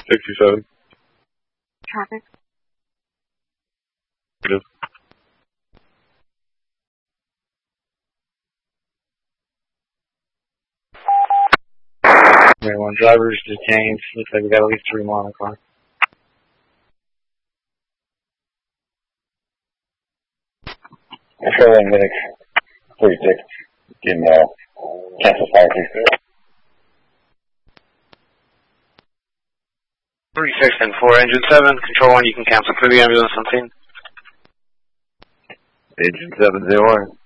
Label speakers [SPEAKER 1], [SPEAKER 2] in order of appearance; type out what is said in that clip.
[SPEAKER 1] 67.
[SPEAKER 2] Traffic.
[SPEAKER 1] Good.
[SPEAKER 3] One driver's detained. Looks like we got at least 3 more on the car.
[SPEAKER 4] Controlling Linux 36. Can cancel fire 36.
[SPEAKER 5] 36 and 4, engine 7. Control 1, you can cancel for the ambulance on scene.
[SPEAKER 1] Engine 701.